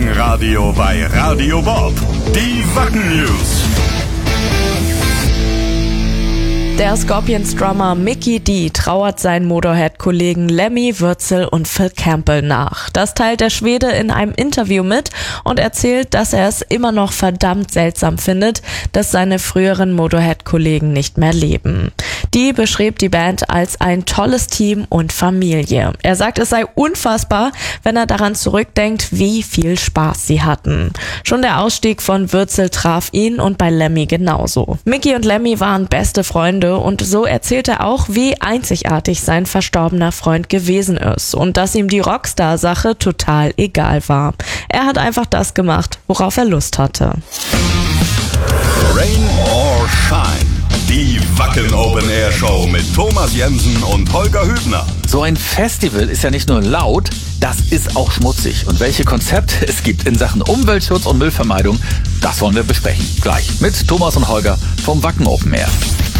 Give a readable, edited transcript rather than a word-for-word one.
Wackenradio bei Radio Bob. Die Wacken News. Der Scorpions-Drummer Mikkey Dee trauert seinen Motorhead-Kollegen Lemmy Wurzel und Phil Campbell nach. Das teilt der Schwede in einem Interview mit und erzählt, dass er es immer noch verdammt seltsam findet, dass seine früheren Motorhead-Kollegen nicht mehr leben. Dee beschrieb die Band als ein tolles Team und Familie. Er sagt, es sei unfassbar, wenn er daran zurückdenkt, wie viel Spaß sie hatten. Schon der Ausstieg von Wurzel traf ihn und bei Lemmy genauso. Mikkey und Lemmy waren beste Freunde und so erzählt er auch, wie einzigartig sein verstorbener Freund gewesen ist und dass ihm die Rockstar-Sache total egal war. Er hat einfach das gemacht, worauf er Lust hatte. Rain or Shine. Die Wacken Open Air Show mit Thomas Jensen und Holger Hübner. So ein Festival ist ja nicht nur laut, das ist auch schmutzig. Und welche Konzepte es gibt in Sachen Umweltschutz und Müllvermeidung, das wollen wir besprechen. Gleich mit Thomas und Holger vom Wacken Open Air.